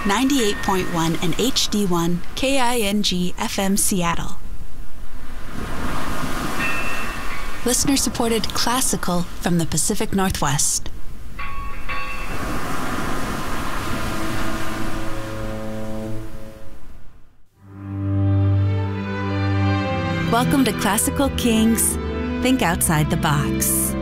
98.1 and HD1 KING FM Seattle. Listener-supported classical from the Pacific Northwest. Welcome to Classical Kings Think Outside the Box.